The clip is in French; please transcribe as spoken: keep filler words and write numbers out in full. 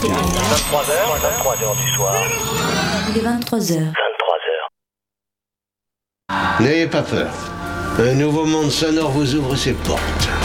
T A R. vingt-trois heures, vingt-trois heures du soir. Il est vingt-trois heures. vingt-trois heures. N'ayez pas peur. Un nouveau monde sonore vous ouvre ses portes.